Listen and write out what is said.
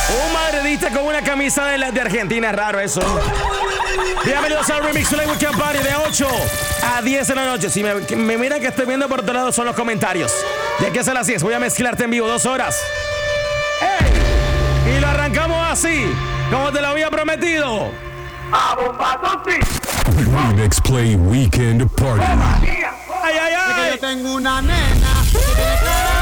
Un madridista con una camisa de Argentina, raro eso. Bienvenidos al Remix Play Weekend Party de 8 a 10 de la noche. Si me miran que estoy viendo por otro lado son los comentarios. De aquí hasta las 10 voy a mezclarte en vivo 2 horas. ¡Ey! Y lo arrancamos así, como te lo había prometido. ¡A bombazo sí! Remix Play Weekend Party. ¡Ay, ay, ay! Yo tengo una nena que tiene cara